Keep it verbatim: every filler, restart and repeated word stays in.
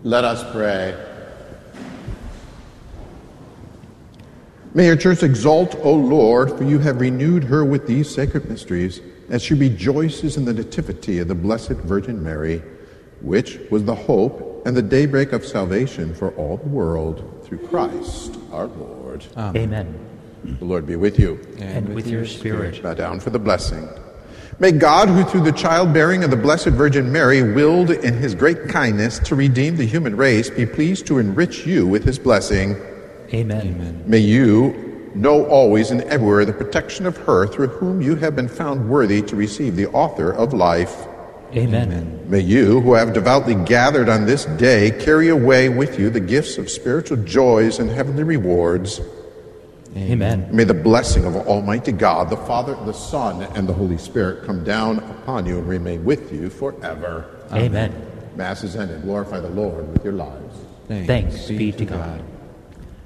Let us pray. May your church exult, O Lord, for you have renewed her with these sacred mysteries, as she rejoices in the nativity of the Blessed Virgin Mary, which was the hope and the daybreak of salvation for all the world, through Christ our Lord. Amen. Amen. The Lord be with you. And, and with, with your spirit. spirit. Bow down for the blessing. May God, who through the childbearing of the Blessed Virgin Mary willed in his great kindness to redeem the human race, be pleased to enrich you with his blessing. Amen. Amen. May you know always and everywhere the protection of her through whom you have been found worthy to receive the author of life. Amen. Amen. May you, who have devoutly gathered on this day, carry away with you the gifts of spiritual joys and heavenly rewards. Amen. May the blessing of Almighty God, the Father, the Son, and the Holy Spirit come down upon you and remain with you forever. Amen. Mass is ended. Glorify the Lord with your lives. Thanks, Thanks be to God. God.